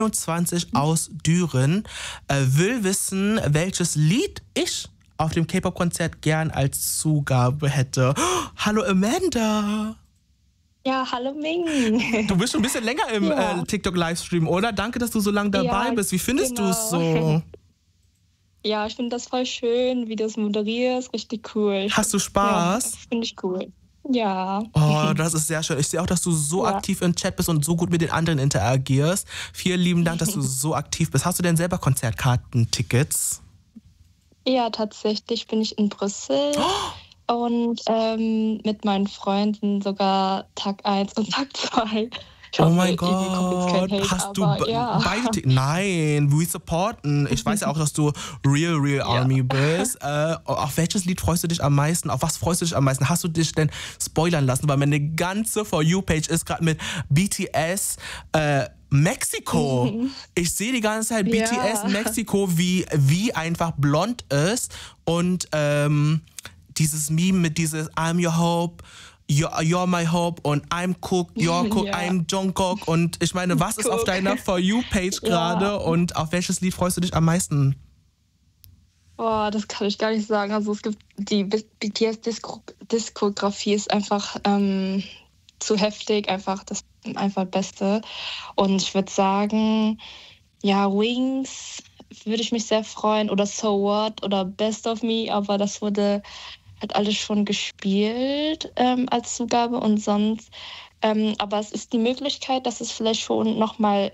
21 aus Düren will wissen, welches Lied ich auf dem K-Pop-Konzert gern als Zugabe hätte. Oh, hallo Amanda! Ja, hallo Ming. Du bist schon ein bisschen länger im TikTok-Livestream, oder? Danke, dass du so lange dabei bist. Wie findest du es so? Ja, ich finde das voll schön, wie du es moderierst. Richtig cool. Hast du Spaß? Ja, finde ich cool. Ja. Oh, das ist sehr schön. Ich sehe auch, dass du so aktiv im Chat bist und so gut mit den anderen interagierst. Vielen lieben Dank, dass du so aktiv bist. Hast du denn selber Konzertkartentickets? Ja, tatsächlich bin ich in Brüssel und mit meinen Freunden sogar Tag 1 und Tag 2. Oh mein Gott, hast du beide? Nein, we supporten. Ich weiß ja auch, dass du Real Army bist. Auf welches Lied freust du dich am meisten? Auf was freust du dich am meisten? Hast du dich denn spoilern lassen? Weil meine ganze For You-Page ist gerade mit BTS Mexiko. Ich sehe die ganze Zeit BTS Mexiko, wie einfach blond ist. Und dieses Meme mit dieses I'm your hope, You're my hope und I'm Cook, you're Cook, I'm Jungkook. Und ich meine, was ist auf deiner For You-Page gerade und auf welches Lied freust du dich am meisten? Boah, das kann ich gar nicht sagen. Also es gibt die BTS-Diskografie ist einfach zu heftig, einfach das Beste. Und ich würde sagen, Wings würde ich mich sehr freuen oder So What oder Best of Me, aber das wurde hat alles schon gespielt als Zugabe und sonst. Aber es ist die Möglichkeit, dass es vielleicht schon nochmal,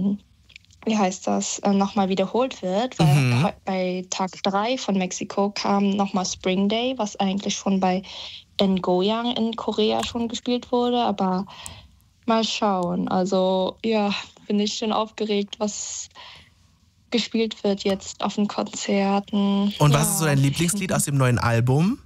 nochmal wiederholt wird, weil bei Tag 3 von Mexiko kam nochmal Spring Day, was eigentlich schon bei Ngoyang in Korea schon gespielt wurde, aber mal schauen. Also bin ich schon aufgeregt, was gespielt wird jetzt auf den Konzerten. Und was ist so dein Lieblingslied aus dem neuen Album?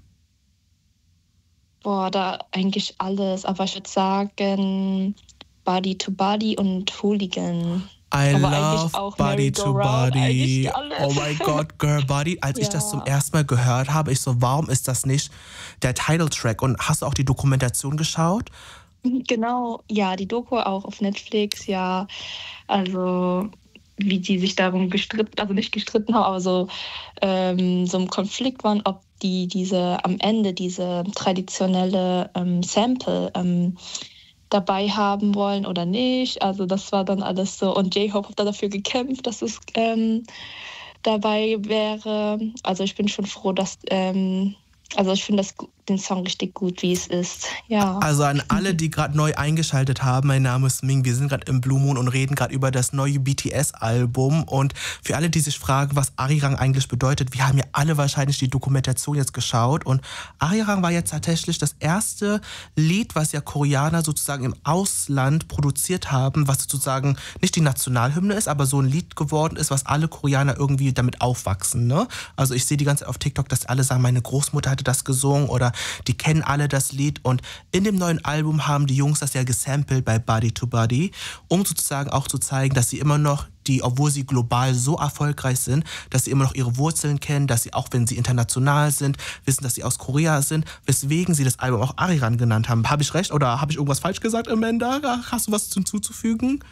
Boah, da eigentlich alles. Aber ich würde sagen Body to Body und Hooligan. I love Body to Body. Oh mein Gott, Girl Body. Als ich das zum ersten Mal gehört habe, ich so, warum ist das nicht der Titeltrack? Und hast du auch die Dokumentation geschaut? Genau, ja, die Doku auch auf Netflix, ja. Also wie die sich darum nicht gestritten haben, aber so im Konflikt waren, ob am Ende diese traditionelle Sample dabei haben wollen oder nicht. Also das war dann alles so. Und J-Hope hat dafür gekämpft, dass es dabei wäre. Also ich bin schon froh, dass ich finde den Song richtig gut, wie es ist. Ja. Also an alle, die gerade neu eingeschaltet haben, mein Name ist Ming, wir sind gerade im Blue Moon und reden gerade über das neue BTS-Album. Und für alle, die sich fragen, was Arirang eigentlich bedeutet, wir haben ja alle wahrscheinlich die Dokumentation jetzt geschaut. Und Arirang war jetzt tatsächlich das erste Lied, was ja Koreaner sozusagen im Ausland produziert haben, was sozusagen nicht die Nationalhymne ist, aber so ein Lied geworden ist, was alle Koreaner irgendwie damit aufwachsen. Ne? Also ich sehe die ganze Zeit auf TikTok, dass alle sagen, meine Großmutter hatte das gesungen oder die kennen alle das Lied. Und in dem neuen Album haben die Jungs das ja gesampelt bei Body to Body, um sozusagen auch zu zeigen, dass sie immer noch obwohl sie global so erfolgreich sind, dass sie immer noch ihre Wurzeln kennen, dass sie auch, wenn sie international sind, wissen, dass sie aus Korea sind, weswegen sie das Album auch Arirang genannt haben. Habe ich recht oder habe ich irgendwas falsch gesagt, Amanda? Hast du was hinzuzufügen?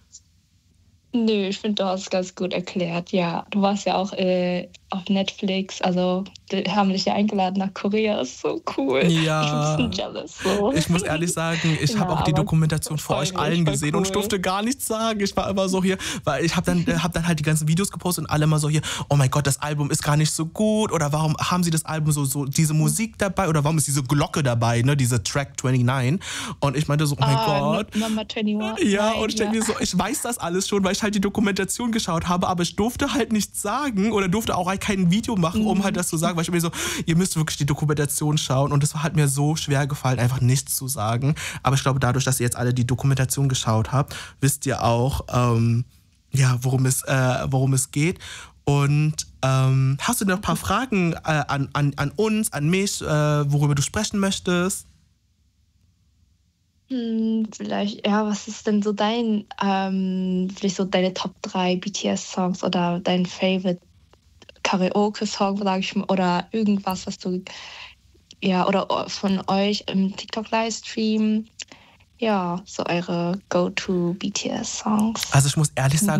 Nö, ich finde, du hast es ganz gut erklärt. Ja, du warst ja auch auf Netflix, also die haben dich ja eingeladen nach Korea, ist so cool. Ja. Ich bin ein bisschen jealous. So. Ich muss ehrlich sagen, ich habe auch die Dokumentation vor euch allen gesehen und ich durfte gar nichts sagen. Ich war immer so hier, weil ich habe dann halt die ganzen Videos gepostet und alle immer so hier, oh mein Gott, das Album ist gar nicht so gut oder warum haben sie das Album so diese Musik dabei oder warum ist diese Glocke dabei, ne, diese Track 29 und ich meinte so, oh mein Gott. Number 21. Ja, und ich denke mir so, ich weiß das alles schon, weil ich halt die Dokumentation geschaut habe, aber ich durfte halt nichts sagen oder durfte auch halt kein Video machen, um halt das zu sagen, weil ich mir so, ihr müsst wirklich die Dokumentation schauen und es hat mir so schwer gefallen, einfach nichts zu sagen. Aber ich glaube, dadurch, dass ihr jetzt alle die Dokumentation geschaut habt, wisst ihr auch, worum es geht. Und hast du noch ein paar Fragen an uns, an mich, worüber du sprechen möchtest? Vielleicht, was ist denn so vielleicht so deine Top 3 BTS-Songs oder dein Favorite Karaoke-Song, sag ich mal, oder irgendwas, was du, oder von euch im TikTok-Livestream, so eure Go-To-BTS-Songs. Also ich muss ehrlich sagen,